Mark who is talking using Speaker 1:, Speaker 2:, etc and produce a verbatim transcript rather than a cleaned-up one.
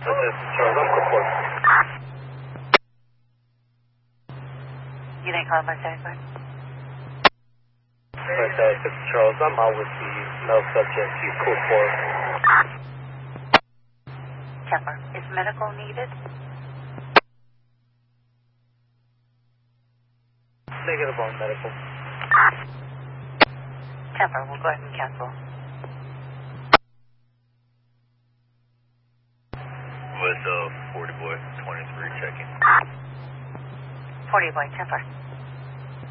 Speaker 1: This is Charles, I'm report.
Speaker 2: You didn't call my telephone?
Speaker 1: But, uh, this is Charles, I'm out with the male subject, he's code four.
Speaker 2: Temper, is medical needed?
Speaker 1: Negative on medical.
Speaker 2: Temper, we'll go ahead and cancel.
Speaker 3: With uh, forty boy, twenty-three checking.
Speaker 2: forty boy, Temper.